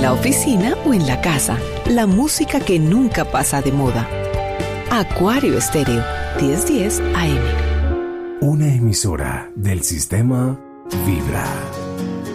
la oficina o en la casa. La música que nunca pasa de moda. Acuario Estéreo, 1010 AM. Una emisora del sistema Vibra.